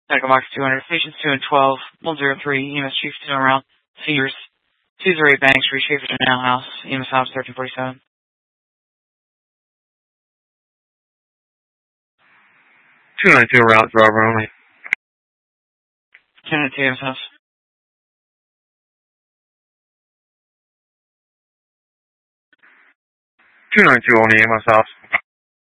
Medical Box 200, Stations 2 and 12, 103, EMS Chief 2 around, Cedars, 208 Bank Street, Schaefer Now House, EMS House 1347. 292 route driver only. 10 EMS House. 292 on the EMS house.